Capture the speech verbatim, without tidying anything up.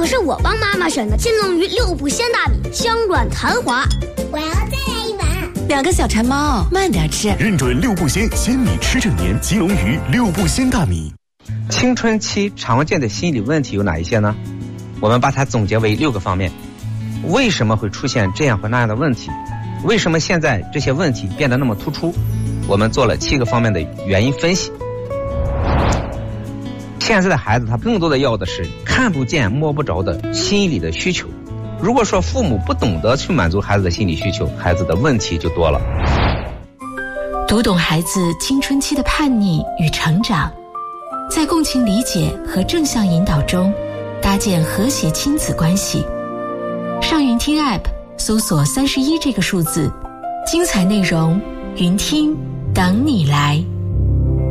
可是我帮妈妈选的金龙鱼六步鲜大米，香软弹滑。 我要再来一碗。 两个小馋猫，慢点吃。 认准六步鲜，鲜米吃整年。金龙鱼六步鲜大米。 青春期常见的心理问题有哪一些呢？我们把它总结为六个方面。为什么会出现这样或那样的问题？为什么现在这些问题变得那么突出？我们做了七个方面的原因分析。现在的孩子他更多的要的是看不见摸不着的心理的需求。如果说父母不懂得去满足孩子的心理需求，孩子的问题就多了。 读懂孩子青春期的叛逆与成长，在共情理解和正向引导中搭建和谐亲子关系。上云听 App 搜索三十一这个数字，精彩内容云听等你来。